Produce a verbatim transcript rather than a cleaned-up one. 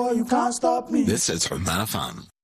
you can't stop me. This is Oman F M.